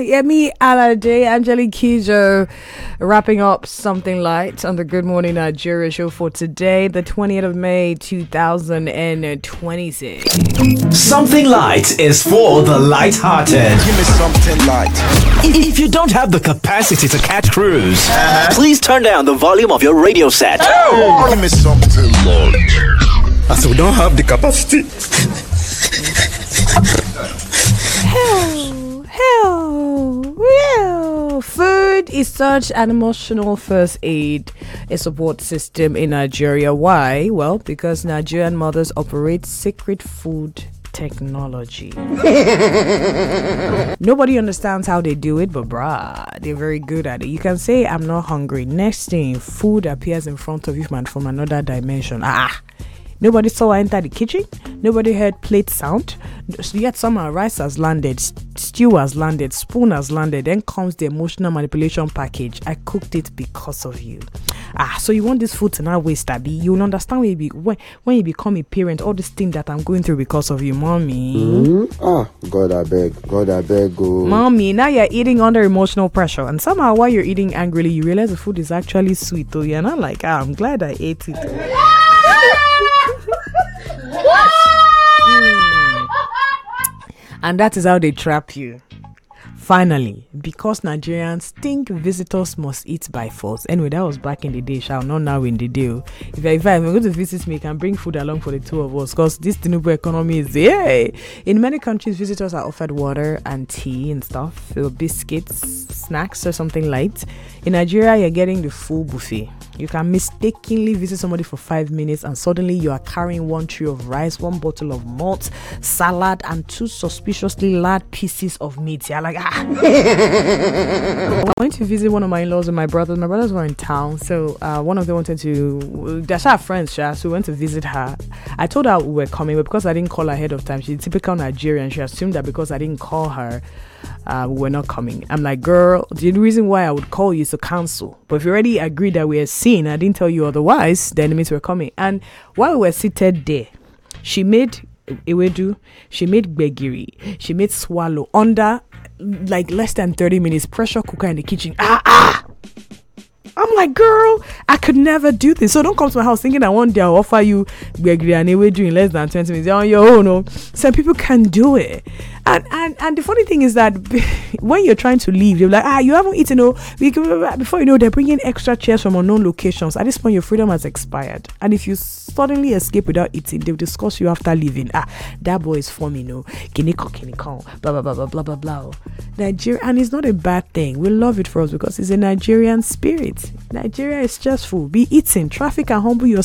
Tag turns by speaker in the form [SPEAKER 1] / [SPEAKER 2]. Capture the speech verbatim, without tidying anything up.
[SPEAKER 1] Yemi Alade, Angelique Kidjo, wrapping up something light on the Good Morning Nigeria show for today, the twentieth of May, two thousand twenty-six.
[SPEAKER 2] Something light is for the light-hearted.
[SPEAKER 3] Give me something light.
[SPEAKER 2] If you don't have the capacity to catch cruise, uh-huh. please turn down the volume of your radio set.
[SPEAKER 3] Oh. Give me something light.
[SPEAKER 4] As we don't have the capacity.
[SPEAKER 1] Hell, hell, real. Food is such an emotional first aid, a support system in Nigeria. Why? Well, because Nigerian mothers operate secret food technology. Nobody understands how they do it, but brah, they're very good at it. You can say, I'm not hungry. Next thing, food appears in front of you man from another dimension. Ah. Nobody saw her enter the kitchen. Nobody heard plate sound. Yet somehow rice has landed, stew has landed, spoon has landed. Then comes the emotional manipulation package. I cooked it because of you. Ah, so you want this food to not waste, Abby? You'll understand when you, be, when, when you become a parent, all this thing that I'm going through because of you, mommy.
[SPEAKER 4] Mm-hmm. Ah, God, I beg. God, I beg. Go.
[SPEAKER 1] Mommy, now you're eating under emotional pressure. And somehow while you're eating angrily, you realize the food is actually sweet. So you're not like, ah, I'm glad I ate it. mm. And that is how they trap you. Finally, because Nigerians think visitors must eat by force. Anyway, that was back in the day, shall not now in the day. If, I, if I'm going to visit me, I can bring food along for the two of us because this Tinubu economy is there. In many countries, visitors are offered water and tea and stuff, or biscuits, snacks, or something light. In Nigeria, you're getting the full buffet. You can mistakenly visit somebody for five minutes and suddenly you are carrying one tray of rice, one bottle of malt, salad, and two suspiciously large pieces of meat. You're like, ah. I went to visit one of my in-laws and my brothers. My brothers were in town, so uh, one of them wanted to. They're our friends, so we went to visit her. I told her we were coming, but because I didn't call her ahead of time, she's typical Nigerian. She assumed that because I didn't call her, Uh, we're not coming. I'm like, girl, the reason why I would call you is to cancel. But if you already agreed that we are seen, I didn't tell you otherwise, then it means we're coming. And while we were seated there, she made ewedu, she made gbegiri, she made swallow under like less than thirty minutes. Pressure cooker in the kitchen. Ah ah. I'm like, girl, I could never do this. So don't come to my house thinking that one day I'll offer you gbegiri and ewedu in less than twenty minutes. You're on your own. No? Some people can do it. And, and and the funny thing is that when you're trying to leave, you're like, ah, you haven't eaten. No, before you know, they're bringing extra chairs from unknown locations. At this point, your freedom has expired. And if you suddenly escape without eating, they'll discuss you after leaving. Ah, that boy is for me, no. Kiniko, kiniko, blah, blah, blah, blah, blah, blah, blah. Nigeria, and it's not a bad thing. We love it for us because it's a Nigerian spirit. Nigeria is stressful. Be eating. Traffic and humble yourself.